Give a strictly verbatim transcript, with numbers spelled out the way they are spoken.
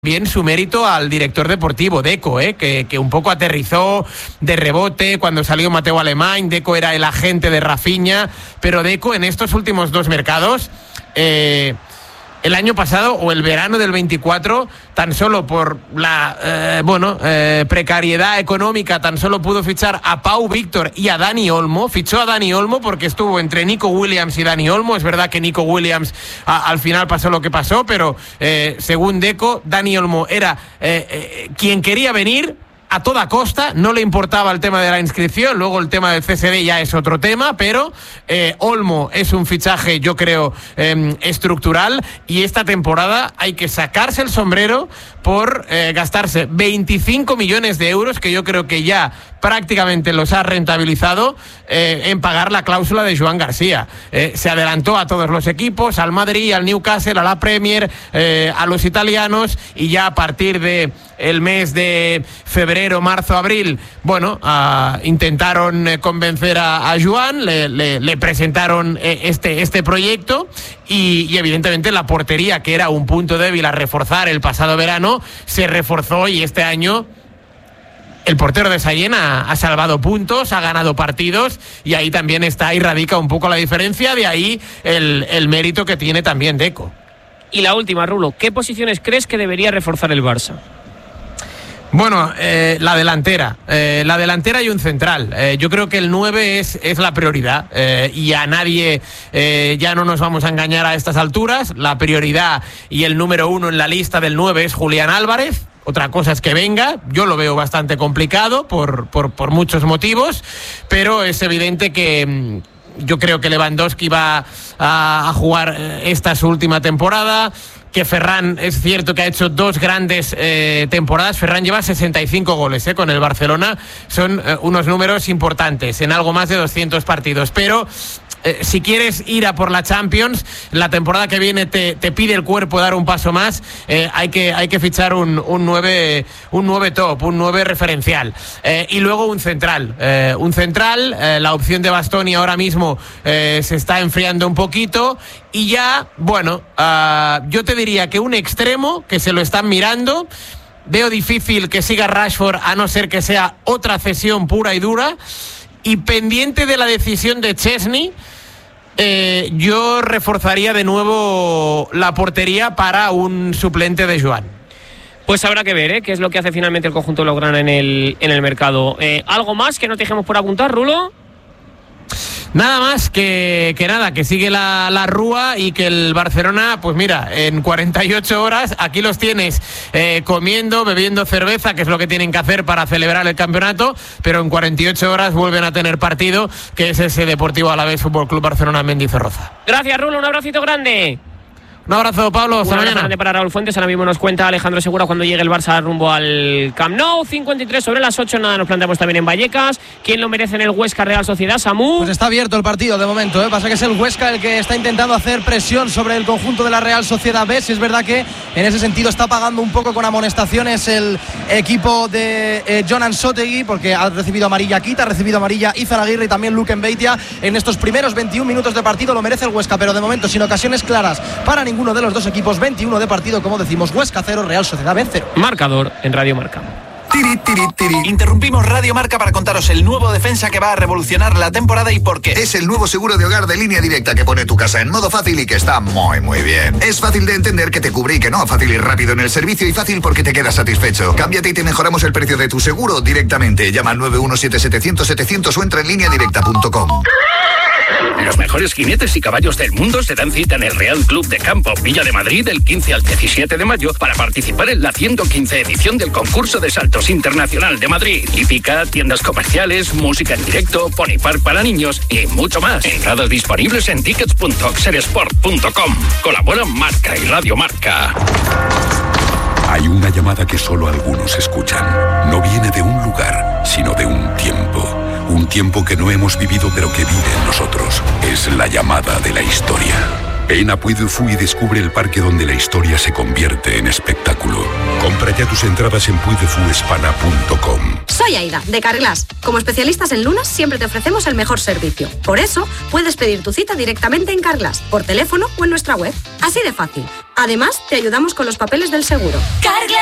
Bien, su mérito al director deportivo, Deco, ¿eh? que, que un poco aterrizó de rebote cuando salió Mateo Alemán. Deco era el agente de Rafinha, pero Deco en estos últimos dos mercados, eh, el año pasado o el verano del veinticuatro, tan solo por la eh, bueno eh, precariedad económica, tan solo pudo fichar a Pau Víctor y a Dani Olmo. Fichó a Dani Olmo porque estuvo entre Nico Williams y Dani Olmo. Es verdad que Nico Williams a, al final pasó lo que pasó, pero eh, según Deco, Dani Olmo era eh, eh, quien quería venir a toda costa. No le importaba el tema de la inscripción. Luego el tema del C S D ya es otro tema, pero eh, Olmo es un fichaje, yo creo, eh, estructural, y esta temporada hay que sacarse el sombrero por eh, gastarse veinticinco millones de euros, que yo creo que ya prácticamente los ha rentabilizado, eh, en pagar la cláusula de Joan García. Eh, se adelantó a todos los equipos, al Madrid, al Newcastle, a la Premier, eh, a los italianos, y ya a partir de el mes de febrero, marzo, abril, bueno, uh, intentaron eh, convencer a, a Joan, le, le, le presentaron eh, este, este proyecto, y, y evidentemente la portería, que era un punto débil a reforzar el pasado verano, se reforzó, y este año el portero de Sallent ha, ha salvado puntos, ha ganado partidos, y ahí también está, ahí radica un poco la diferencia, de ahí el, el mérito que tiene también Deco. Y la última, Rulo, ¿qué posiciones crees que debería reforzar el Barça? Bueno, eh, la delantera, eh, la delantera y un central. Eh, yo creo que el nueve es, es la prioridad, eh, y a nadie, eh, ya no nos vamos a engañar a estas alturas. La prioridad y el número uno en la lista del nueve es Julián Álvarez. Otra cosa es que venga, yo lo veo bastante complicado por, por, por muchos motivos, pero es evidente que yo creo que Lewandowski va a, a jugar esta su última temporada, que Ferran es cierto que ha hecho dos grandes eh, temporadas. Ferran lleva sesenta y cinco goles eh, con el Barcelona, son eh, unos números importantes en algo más de doscientos partidos, pero Eh, si quieres ir a por la Champions, la temporada que viene te, te pide el cuerpo dar un paso más, eh, hay que hay que fichar un, un nueve un nueve top, un nueve referencial, eh, y luego un central, eh, un central, eh, la opción de Bastoni ahora mismo eh, se está enfriando un poquito, y ya, bueno, uh, yo te diría que un extremo que se lo están mirando. Veo difícil que siga Rashford, a no ser que sea otra cesión pura y dura. Y pendiente de la decisión de Chesney, eh, yo reforzaría de nuevo la portería para un suplente de Joan. Pues habrá que ver, ¿eh?, qué es lo que hace finalmente el conjunto blaugrana en el, en el mercado. Eh, ¿Algo más que no te dejemos por apuntar, Rulo? Nada más que, que nada, que sigue la, la rúa, y que el Barcelona, pues mira, en cuarenta y ocho horas aquí los tienes eh, comiendo, bebiendo cerveza, que es lo que tienen que hacer para celebrar el campeonato, pero en cuarenta y ocho horas vuelven a tener partido, que es ese Deportivo Alavés Fútbol Club Barcelona Mendizorroza. Gracias, Rulo, un abracito grande. Un abrazo, Pablo, hasta Un mañana. Para Raúl Fuentes, ahora mismo nos cuenta Alejandro Segura cuando llegue el Barça rumbo al Camp Nou. cincuenta y tres sobre las ocho, nada, nos planteamos también en Vallecas. ¿Quién lo merece en el Huesca Real Sociedad, Samu? Pues está abierto el partido de momento, ¿eh? Pasa que es el Huesca el que está intentando hacer presión sobre el conjunto de la Real Sociedad B. Si es verdad que en ese sentido está pagando un poco con amonestaciones el equipo de eh, Jonan Sotegui, porque ha recibido amarilla Quita, ha recibido amarilla Izan Aguirre y también Luke Mbeitia en estos primeros veintiún minutos de partido. Lo merece el Huesca, pero de momento sin ocasiones claras para ninguno de los dos equipos. veintiuno de partido, como decimos, Huesca cero, Real Sociedad B cero. Marcador en Radio Marca. Tiri, tiri, tiri. Interrumpimos Radio Marca para contaros el nuevo defensa que va a revolucionar la temporada y por qué. Es el nuevo seguro de hogar de Línea Directa que pone tu casa en modo fácil y que está muy muy bien. Es fácil de entender que te cubre y que no, fácil y rápido en el servicio, y fácil porque te quedas satisfecho. Cámbiate y te mejoramos el precio de tu seguro directamente. Llama al nueve uno siete setecientos setecientos o entra en línea directa punto com. Los mejores jinetes y caballos del mundo se dan cita en el Real Club de Campo Villa de Madrid del quince al diecisiete de mayo para participar en la ciento quince edición del concurso de saltos internacional de Madrid. Hípica, tiendas comerciales, música en directo, pony park para niños y mucho más. Entradas disponibles en tickets punto oxeresport punto com. Colaboran Marca y Radio Marca. Hay una llamada que solo algunos escuchan. No viene de un lugar, sino de un tiempo. Un tiempo que no hemos vivido pero que vive en nosotros. Es la llamada de la historia. Ven a Puy du Fou y descubre el parque donde la historia se convierte en espectáculo. Compra ya ya tus entradas en puy de fuespana punto com. Soy Aida, de Carglass. Como especialistas en lunas, siempre te ofrecemos el mejor servicio. Por eso, puedes pedir tu cita directamente en Carglass, por teléfono o en nuestra web. Así de fácil. Además, te ayudamos con los papeles del seguro. Carglass.